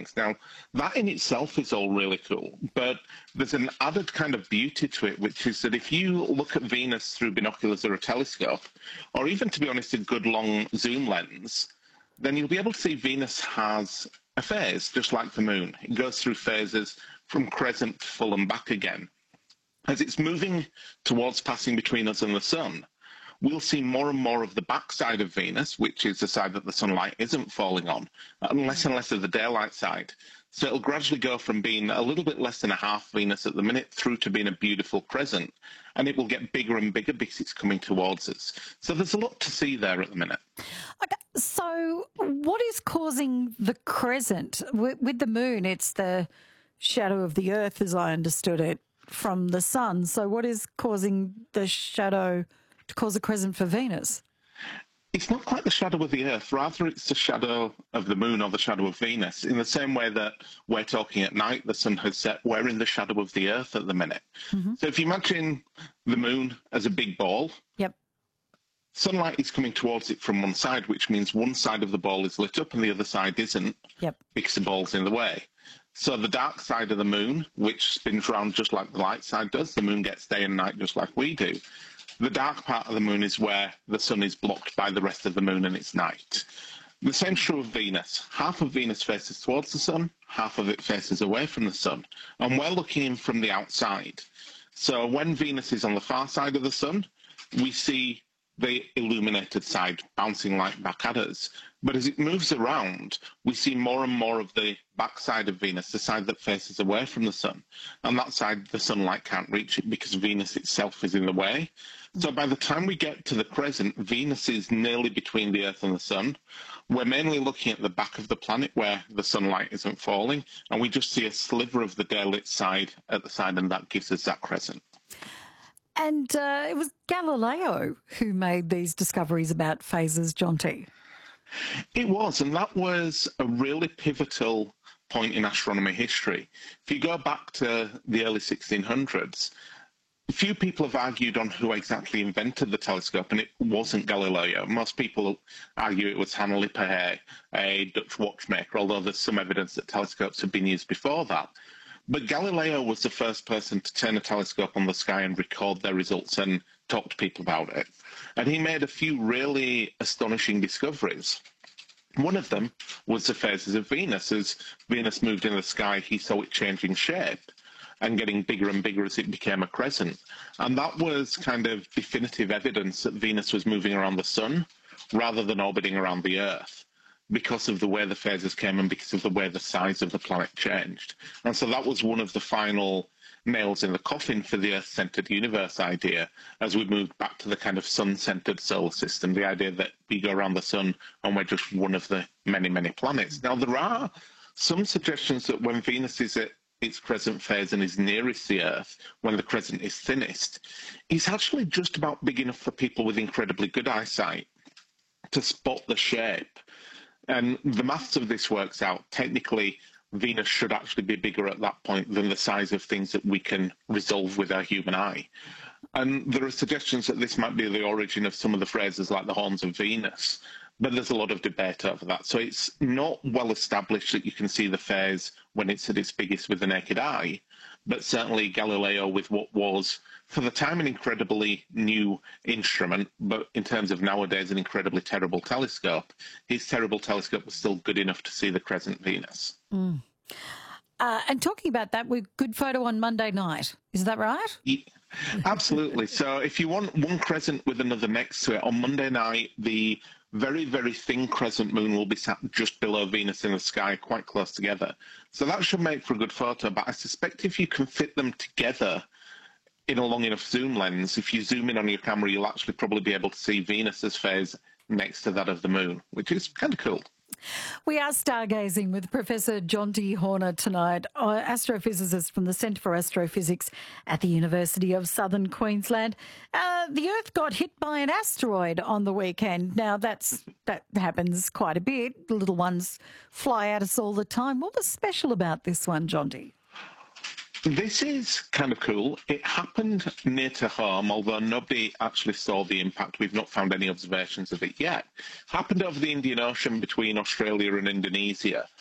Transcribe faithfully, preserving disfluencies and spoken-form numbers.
things. Now, that in itself is all really cool, but there's an added kind of beauty to it, which is that if you look at Venus through binoculars or a telescope, or even, to be honest, a good long zoom lens, then you'll be able to see Venus has a phase, just like the moon. It goes through phases from crescent to full and back again. As it's moving towards passing between us and the sun, we'll see more and more of the backside of Venus, which is the side that the sunlight isn't falling on, and less and less of the daylight side. So it'll gradually go from being a little bit less than a half Venus at the minute through to being a beautiful crescent. And it will get bigger and bigger because it's coming towards us. So there's a lot to see there at the minute. Okay, so what is causing the crescent? With, with the moon, it's the shadow of the Earth, as I understood it, from the sun. So what is causing the shadow to cause a crescent for Venus? It's not quite the shadow of the Earth, rather it's the shadow of the moon or the shadow of Venus. In the same way that we're talking at night, the sun has set, we're in the shadow of the Earth at the minute. Mm-hmm. So if you imagine the moon as a big ball, yep. sunlight is coming towards it from one side, which means one side of the ball is lit up and the other side isn't, yep. because the ball's in the way. So the dark side of the moon, which spins around just like the light side does, the moon gets day and night just like we do. The dark part of the moon is where the sun is blocked by the rest of the moon and it's night. The same's true of Venus. Half of Venus faces towards the sun, half of it faces away from the sun. And we're looking in from the outside. So when Venus is on the far side of the sun, we see the illuminated side bouncing light back at us. But as it moves around, we see more and more of the backside of Venus, the side that faces away from the sun. And that side, the sunlight can't reach it because Venus itself is in the way. So by the time we get to the crescent, Venus is nearly between the Earth and the sun. We're mainly looking at the back of the planet where the sunlight isn't falling, and we just see a sliver of the daylit side at the side, and that gives us that crescent. And uh, it was Galileo who made these discoveries about phases, Jonty. It was, and that was a really pivotal point in astronomy history. If you go back to the early sixteen hundreds, few people have argued on who exactly invented the telescope, and it wasn't Galileo. Most people argue it was Hanne Lippershey, a Dutch watchmaker, although there's some evidence that telescopes had been used before that. But Galileo was the first person to turn a telescope on the sky and record their results and talk to people about it. And he made a few really astonishing discoveries. One of them was the phases of Venus. As Venus moved in the sky, he saw it changing shape and getting bigger and bigger as it became a crescent. And that was kind of definitive evidence that Venus was moving around the sun rather than orbiting around the Earth, because of the way the phases came and because of the way the size of the planet changed. And so that was one of the final nails in the coffin for the Earth-centered universe idea, as we moved back to the kind of sun-centered solar system, the idea that we go around the sun and we're just one of the many, many planets. Now, there are some suggestions that when Venus is at its crescent phase and is nearest the Earth, when the crescent is thinnest, it's actually just about big enough for people with incredibly good eyesight to spot the shape. And the maths of this works out. Technically, Venus should actually be bigger at that point than the size of things that we can resolve with our human eye. And there are suggestions that this might be the origin of some of the phrases like the horns of Venus, but there's a lot of debate over that. So it's not well established that you can see the phase when it's at its biggest with the naked eye, but certainly Galileo, with what was, for the time, an incredibly new instrument, but in terms of nowadays, an incredibly terrible telescope, his terrible telescope was still good enough to see the crescent Venus. Mm. Uh, and talking about that, we're good photo on Monday night. Is that right? Yeah, absolutely. So if you want one crescent with another next to it, on Monday night, the very, very thin crescent moon will be sat just below Venus in the sky, quite close together. So that should make for a good photo, but I suspect if you can fit them together in a long enough zoom lens, if you zoom in on your camera, you'll actually probably be able to see Venus's phase next to that of the moon, which is kind of cool. We are stargazing with Professor Jonty Horner tonight, astrophysicist from the Centre for Astrophysics at the University of Southern Queensland. Uh, the Earth got hit by an asteroid on the weekend. Now, that's that happens quite a bit. The little ones fly at us all the time. What was special about this one, Jonty? This is kind of cool. It happened near to home, although nobody actually saw the impact. We've not found any observations of it yet. Happened over the Indian Ocean between Australia and Indonesia.